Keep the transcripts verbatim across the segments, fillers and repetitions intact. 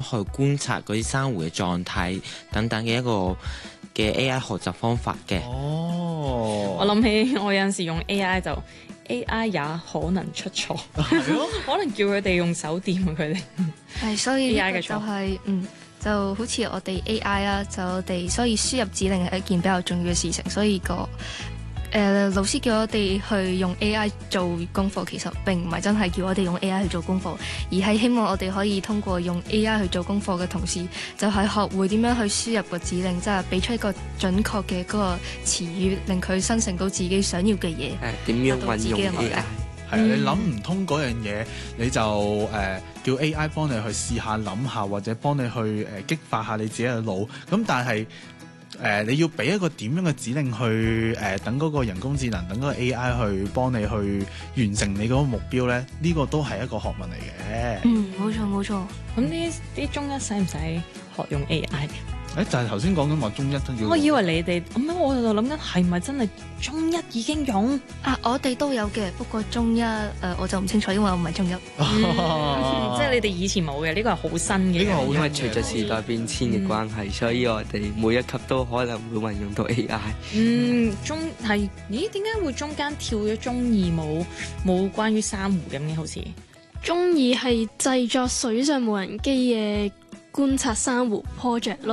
去觀察嗰啲珊瑚嘅狀態等等嘅一個嘅 A I 學習方法嘅。 哦， 我諗起我有陣時用 A I 就 A I 也可能出錯，可能叫佢哋用手掂啊佢哋。 係，所以 A I 嘅呢個就錯係、嗯，就好似我哋 A I 啦，就我哋所以輸入指令係一件比較重要嘅事情，所以個誒、呃、老師叫我哋去用 A I 做功課，其實並唔係真係叫我哋用 A I 去做功課，而係希望我哋可以通過用 A I 去做功課嘅同時，就係、是、學會點樣去輸入個指令，即係俾出一個準確嘅嗰個詞語，令佢生成到自己想要嘅嘢。 誒點樣達到自己運用嘅目 A 的 I？ 係啊，你諗唔通嗰樣嘢，你就誒、呃、叫 A I 幫你去試下諗下，或者幫你去誒、呃、激發下你自己嘅腦。咁但係誒、呃、你要俾一個點樣嘅指令去誒、呃、等嗰個人工智能，等嗰個 A I 去幫你去完成你嗰個目標咧，呢、呢個都係一個學問嚟嘅。 嗯，冇錯冇錯。 咁呢啲中一使唔使學用 A I？ 誒就係頭先講緊話中一都要。 我以為你哋咁樣，我就諗緊係咪真係中一已經用？ 啊，我哋都有嘅，不過中一誒、呃、我就唔清楚，因為我唔係中一。 嗯、即係你哋以前冇嘅，呢個係好新嘅。 呢個好因為隨着時代變遷嘅關係，所以我哋每一級都可能會運用到 A I。 嗯，中係咦？點解會中間跳咗中二冇冇關於珊瑚咁嘅？好似中二係製作水上無人機嘅觀察珊瑚 project 咯。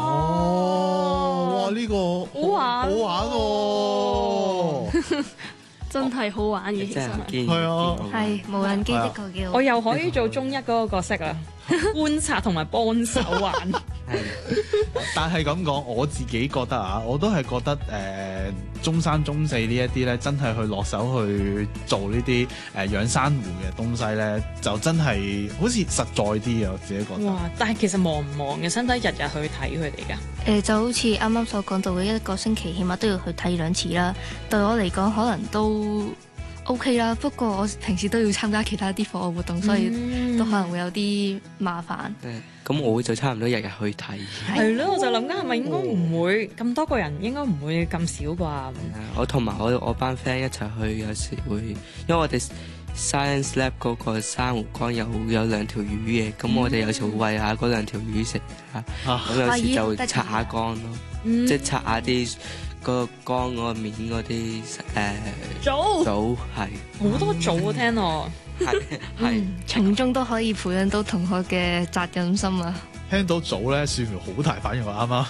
哦，哇！呢、個好玩好玩喎。 真係好玩嘅，其實真係堅係啊係無人機的確幾好。 我又可以做中一嗰個角色啦，觀察同埋幫手玩。 但係咁講，我自己覺得啊，我都係覺得誒、呃、中三、中四呢一啲咧，真係去落手去做呢啲誒養珊瑚嘅東西咧，就真係好似實在啲啊！我自己覺得。 哇！但係其實忙唔忙嘅，使唔使日日去睇佢哋㗎？ 誒、呃、就好似啱啱所講到嘅，一個星期起碼都要去睇兩次啦。對我嚟講，可能都 OK 啦。不過我平時都要參加其他啲課外活動，所以都可能會有啲麻煩。 咁我就差唔多日日去睇。 係咯，我就諗緊係咪應該唔會咁多個人，應該唔會咁少啩？ 我同埋我我班 friend 一齊去，有時會，因為我哋 Science Lab 嗰個珊瑚缸有有兩條魚嘅，咁我哋有時會餵下嗰兩條魚食嚇，咁有時就會拆下缸咯， 嗯即係拆下啲個缸嗰個面嗰啲誒組組係好多組啊！聽落係係。 從中都可以培養到同學嘅責任心啊！ 聽到早咧，樹苗好大反應啊！啱啱。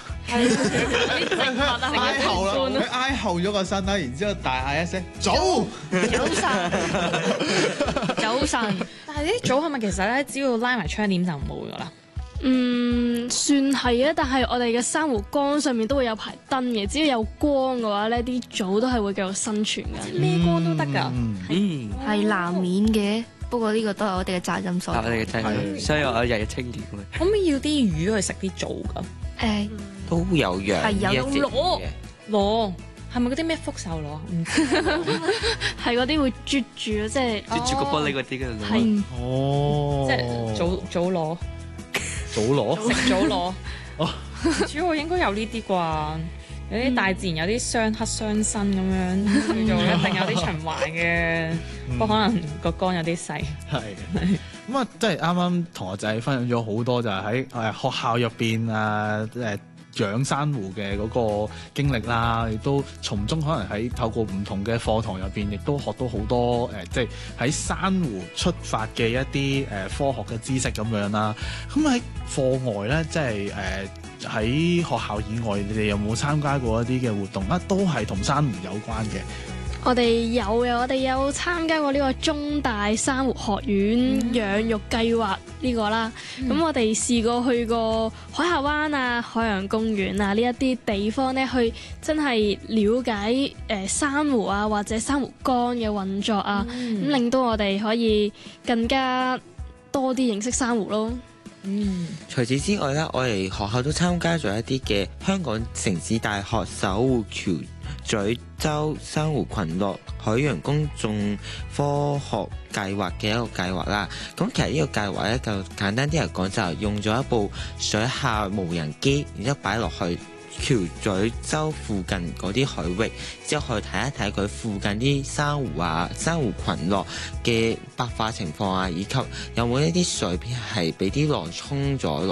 挨後啦，佢挨後咗個身啦，然之後大嗌一聲早， 早晨，早晨。 但係呢啲組係咪其實咧，只要拉埋窗簾就冇㗎啦？ 嗯，算係啊，但係我哋嘅珊瑚缸上面都會有排燈嘅，只要有光嘅話呢啲藻都係會繼續生存嘅。 咩光都得㗎。 嗯， 係難免嘅，不過呢個都係我哋嘅責任所在。 我哋嘅責任，所以我日日清潔佢。 可唔可以要啲魚去食啲藻㗎？ 誒都有養係有呢一隻用螺魚嘅。 螺係咪嗰啲咩福壽螺？唔知係嗰啲會啜住咯，即係啜住個玻璃嗰啲嘅咯。 係哦， 即係藻藻螺， 早攞。 食藻螺。 哦主要應該有呢啲啩。有啲大自然有啲相克相生咁樣，叫做一定有啲循環嘅，不過可能個缸有啲細。 係咁啊，即係啱啱同學仔分享咗好多，就係喺誒學校入邊啊誒養珊瑚嘅嗰個經歷啦，亦都從中可能喺透過唔同嘅課堂入邊，亦都學到好多誒、呃，即係喺珊瑚出發嘅一啲誒、呃、科學嘅知識咁樣啦。咁喺課外咧，即係誒。呃喺學校以外，你哋有冇參加過一啲嘅活動啊？都係同珊瑚有關嘅。 我哋有嘅，我哋有參加過呢個中大珊瑚學院養育計劃呢個啦。咁、嗯、我哋試過去過海下灣啊、海洋公園啊呢一啲地方咧，去真係了解誒、呃、珊瑚啊或者珊瑚缸嘅運作啊，咁、嗯、令到我哋可以更加多啲認識珊瑚咯。 嗯，除此之外咧，我哋學校都參加咗一啲嘅香港城市大學守護橋咀洲珊瑚群落海洋公眾科學計劃嘅一個計劃啦。咁其實呢個計劃咧，就簡單啲嚟講，就係用咗一部水下無人機，然之後擺落去橋咀洲附近嗰啲海域，之後去睇一睇佢附近啲珊瑚啊、珊瑚群落嘅白化情況啊，以及有冇一啲水片係俾啲浪沖咗落